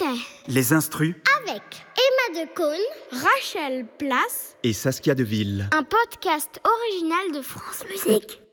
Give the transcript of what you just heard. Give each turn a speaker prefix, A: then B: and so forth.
A: C'était
B: Les Instrus
A: avec Emma Decaune, Rachel Place
B: et Saskia Deville.
A: un podcast original de France Musique.